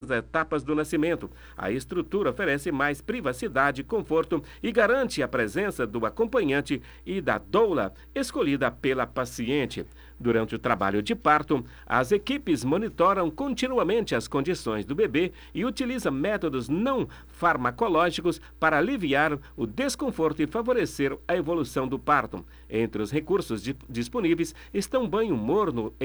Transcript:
as etapas do nascimento. A estrutura oferece mais privacidade, conforto e garante a presença do acompanhante e da doula escolhida pela paciente. Durante o trabalho de parto, as equipes monitoram continuamente as condições do bebê e utilizam métodos não farmacológicos para aliviar o desconforto e favorecer a evolução do parto. Entre os recursos disponíveis estão banho morno